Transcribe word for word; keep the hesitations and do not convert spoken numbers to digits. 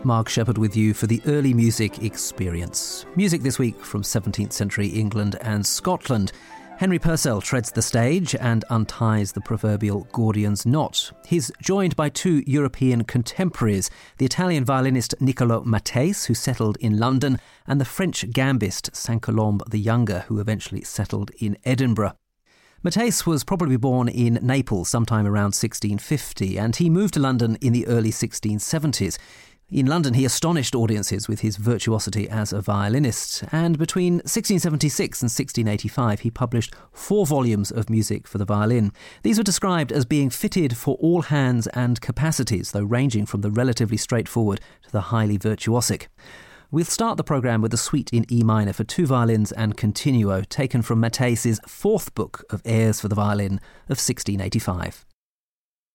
Mark Shepherd with you for the Early Music Experience. Music this week from seventeenth century England and Scotland. Henry Purcell treads the stage and unties the proverbial Gordian's knot. He's joined by two European contemporaries, the Italian violinist Niccolo Mattese, who settled in London, and the French gambist Saint-Colombe the Younger, who eventually settled in Edinburgh. Mattese was probably born in Naples sometime around sixteen fifty, and he moved to London in the early sixteen seventies. In London, he astonished audiences with his virtuosity as a violinist, and between sixteen seventy-six and sixteen eighty-five, he published four volumes of music for the violin. These were described as being fitted for all hands and capacities, though ranging from the relatively straightforward to the highly virtuosic. We'll start the programme with a suite in E minor for two violins and continuo, taken from Mattese's fourth book of airs for the violin of sixteen eighty-five.